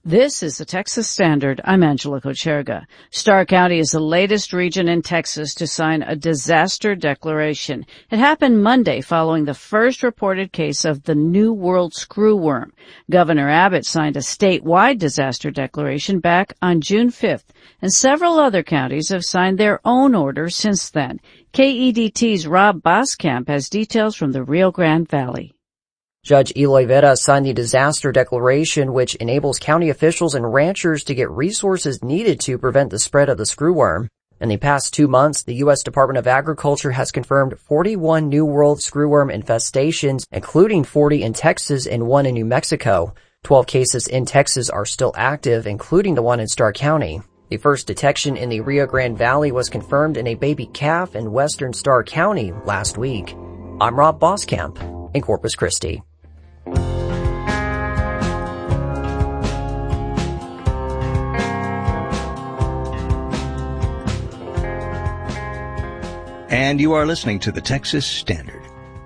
This is the Texas Standard. I'm Angela Kocherga. Starr County is the latest region in Texas to sign a disaster declaration. It happened Monday following the first reported case of the New World screwworm. Governor Abbott signed a statewide disaster declaration back on June 5th, and several other counties have signed their own orders since then. KEDT's Rob Boskamp has details from the Rio Grande Valley. Judge Eloy Vera signed the disaster declaration, which enables county officials and ranchers to get resources needed to prevent the spread of the screwworm. In the past 2 months, the U.S. Department of Agriculture has confirmed 41 New World screwworm infestations, including 40 in Texas and 1 in New Mexico. 12 cases in Texas are still active, including the one in Starr County. The first detection in the Rio Grande Valley was confirmed in a baby calf in western Starr County last week. I'm Rob Boskamp in Corpus Christi. And you are listening to the Texas Standard.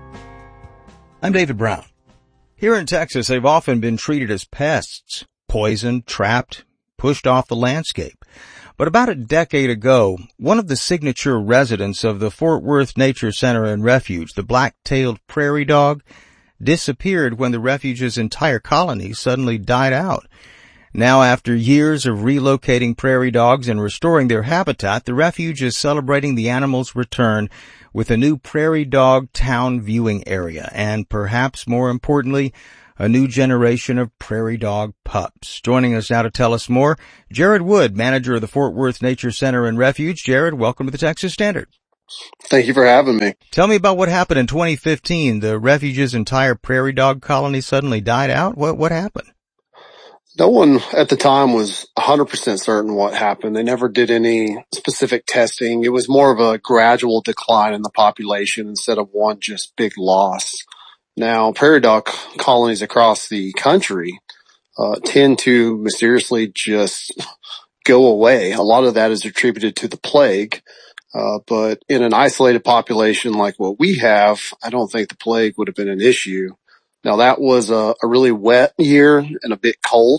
I'm David Brown. Here in Texas, they've often been treated as pests, poisoned, trapped, pushed off the landscape. But about a decade ago, one of the signature residents of the Fort Worth Nature Center and Refuge, the black-tailed prairie dog, disappeared when the refuge's entire colony suddenly died out. Now, after years of relocating prairie dogs and restoring their habitat, the refuge is celebrating the animal's return with a new prairie dog town viewing area and, perhaps more importantly, a new generation of prairie dog pups. Joining us now to tell us more, Jared Wood, manager of the Fort Worth Nature Center and Refuge. Jared, welcome to the Texas Standard. Thank you for having me. Tell me about what happened in 2015. The refuge's entire prairie dog colony suddenly died out. What happened? No one at the time was 100% certain what happened. They never did any specific testing. It was more of a gradual decline in the population instead of one just big loss. Now, prairie dog colonies across the country tend to mysteriously just go away. A lot of that is attributed to the plague. But in an isolated population like what we have, I don't think the plague would have been an issue. Now, that was a really wet year and a bit cold.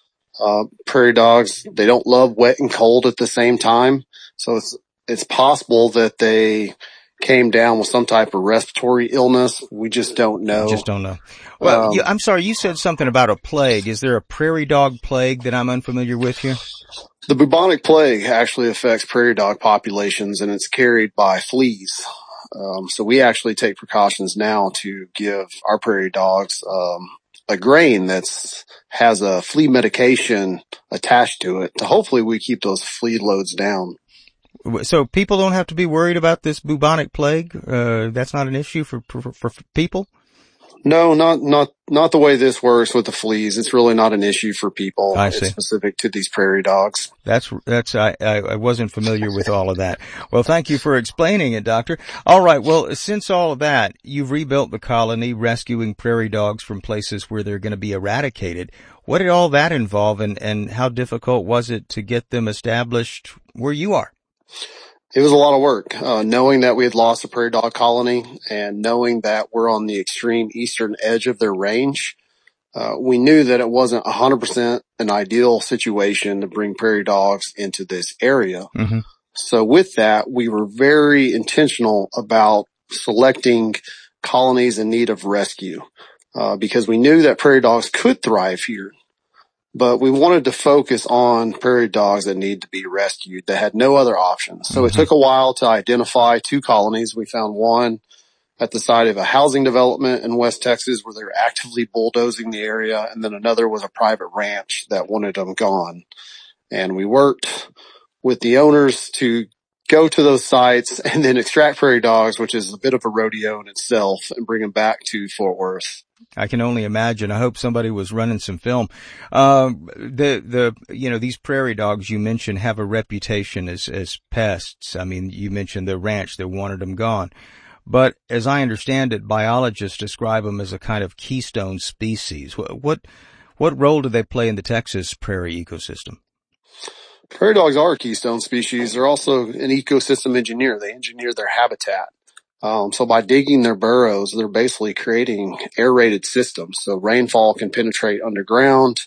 Prairie dogs, they don't love wet and cold at the same time. So it's possible that they came down with some type of respiratory illness. We just don't know. Well, I'm sorry, you said something about a plague. Is there a prairie dog plague that I'm unfamiliar with here? The bubonic plague actually affects prairie dog populations, and it's carried by fleas. So we actually take precautions now to give our prairie dogs a grain has a flea medication attached to it. Hopefully we keep those flea loads down. So people don't have to be worried about this bubonic plague? That's not an issue for people? No, not the way this works with the fleas. It's really not an issue for people. I see. It's specific to these prairie dogs. I wasn't familiar with all of that. Well, thank you for explaining it, Doctor. All right. Well, since all of that, you've rebuilt the colony, rescuing prairie dogs from places where they're going to be eradicated. What did all that involve, and how difficult was it to get them established where you are? It was a lot of work, knowing that we had lost a prairie dog colony and knowing that we're on the extreme eastern edge of their range. We knew that it wasn't 100% an ideal situation to bring prairie dogs into this area. Mm-hmm. So with that, we were very intentional about selecting colonies in need of rescue, because we knew that prairie dogs could thrive here. But we wanted to focus on prairie dogs that need to be rescued that had no other options. So it took a while to identify 2 colonies. We found one at the site of a housing development in West Texas where they were actively bulldozing the area. And then another was a private ranch that wanted them gone. And we worked with the owners to go to those sites and then extract prairie dogs, which is a bit of a rodeo in itself, and bring them back to Fort Worth. I can only imagine. I hope somebody was running some film. These prairie dogs you mentioned have a reputation as pests. I mean, you mentioned the ranch that wanted them gone. But as I understand it, biologists describe them as a kind of keystone species. What role do they play in the Texas prairie ecosystem? Prairie dogs are a keystone species. They're also an ecosystem engineer. They engineer their habitat. So by digging their burrows, they're basically creating aerated systems. So rainfall can penetrate underground.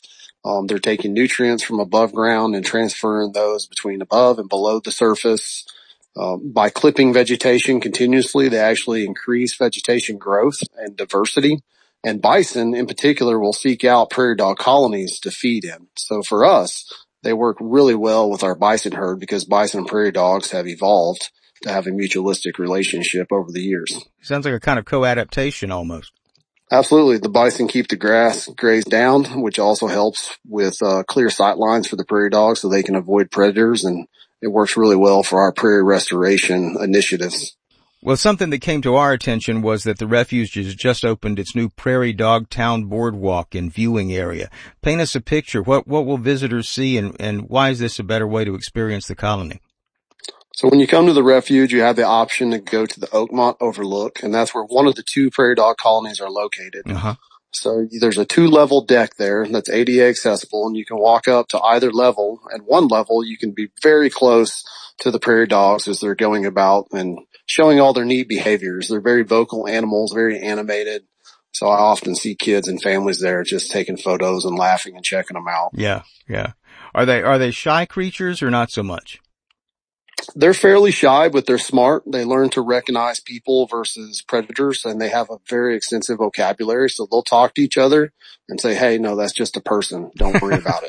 They're taking nutrients from above ground and transferring those between above and below the surface. By clipping vegetation continuously, they actually increase vegetation growth and diversity. And bison in particular will seek out prairie dog colonies to feed in. So for us, they work really well with our bison herd because bison and prairie dogs have evolved to have a mutualistic relationship over the years. Sounds like a kind of co-adaptation almost. Absolutely. The bison keep the grass grazed down, which also helps with clear sight lines for the prairie dogs so they can avoid predators, and it works really well for our prairie restoration initiatives. Well, something that came to our attention was that the refuge has just opened its new Prairie Dog Town Boardwalk and viewing area. Paint us a picture. What will visitors see, and why is this a better way to experience the colony? So when you come to the refuge, you have the option to go to the Oakmont Overlook, and that's where one of the 2 prairie dog colonies are located. Uh-huh. So there's a 2-level deck there that's ADA accessible, and you can walk up to either level. At one level, you can be very close to the prairie dogs as they're going about and showing all their neat behaviors. They're very vocal animals, very animated. So I often see kids and families there just taking photos and laughing and checking them out. Yeah. Are they shy creatures or not so much? They're fairly shy, but they're smart. They learn to recognize people versus predators, and they have a very extensive vocabulary. So they'll talk to each other and say, "Hey, no, that's just a person. Don't worry about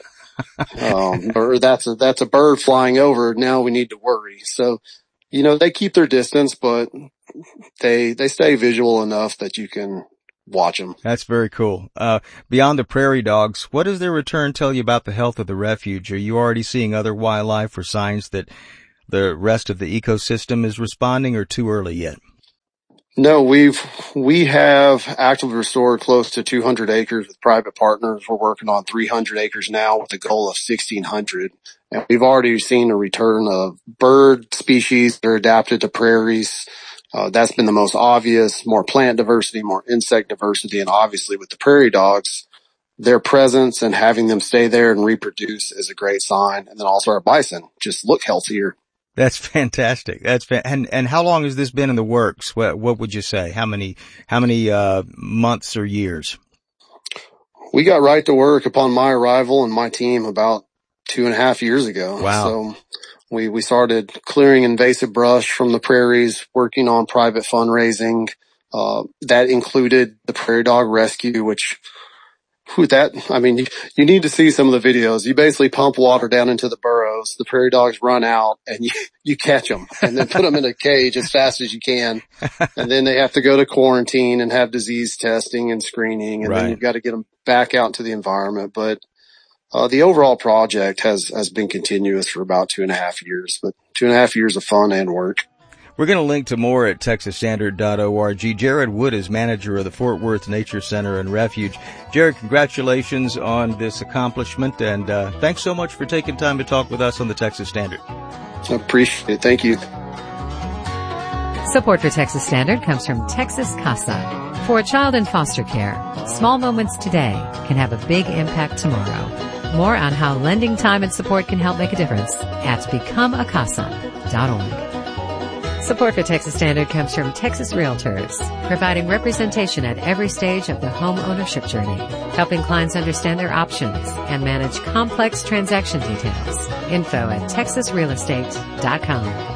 it." Or that's a bird flying over. Now we need to worry. So, they keep their distance, but they stay visual enough that you can watch them. That's very cool. Beyond the prairie dogs, what does their return tell you about the health of the refuge? Are you already seeing other wildlife or signs that the rest of the ecosystem is responding, or too early yet? No, we have actively restored close to 200 acres with private partners. We're working on 300 acres now with a goal of 1,600. And we've already seen a return of bird species that are adapted to prairies. That's been the most obvious, more plant diversity, more insect diversity. And obviously with the prairie dogs, their presence and having them stay there and reproduce is a great sign. And then also our bison just look healthier. That's fantastic. And how long has this been in the works? What would you say? How many months or years? We got right to work upon my arrival and my team about 2.5 years ago. Wow. So we started clearing invasive brush from the prairies, working on private fundraising. That included the prairie dog rescue, which you need to see some of the videos. You basically pump water down into the burrows. The prairie dogs run out and you catch them and then put them in a cage as fast as you can. And then they have to go to quarantine and have disease testing and screening. And then you've got to get them back out into the environment. But, the overall project has been continuous for about 2.5 years, but 2.5 years of fun and work. We're going to link to more at texasstandard.org. Jared Wood is manager of the Fort Worth Nature Center and Refuge. Jared, congratulations on this accomplishment, and thanks so much for taking time to talk with us on the Texas Standard. I appreciate it. Thank you. Support for Texas Standard comes from Texas Casa. For a child in foster care, small moments today can have a big impact tomorrow. More on how lending time and support can help make a difference at becomeacasa.org. Support for Texas Standard comes from Texas Realtors, providing representation at every stage of the home ownership journey, helping clients understand their options and manage complex transaction details. Info at texasrealestate.com.